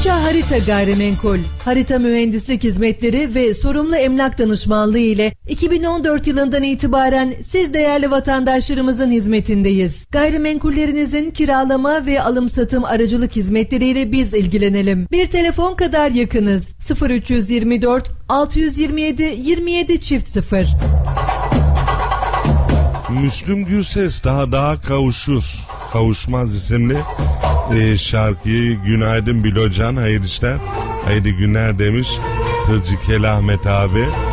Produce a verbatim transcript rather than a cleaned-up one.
Paşa Harita Gayrimenkul, harita mühendislik hizmetleri ve sorumlu emlak danışmanlığı ile iki bin on dört yılından itibaren siz değerli vatandaşlarımızın hizmetindeyiz. Gayrimenkullerinizin kiralama ve alım-satım aracılık hizmetleriyle biz ilgilenelim. Bir telefon kadar yakınız. sıfır üç yirmi dört altı yüz yirmi yedi yirmi yedi çift sıfır. Müslüm Gürses daha daha kavuşur, kavuşmaz isimli e, şarkıyı Günaydın Bilocan, hayırlı işler, hayırlı günler demiş Tırcı Kel Ahmet abi.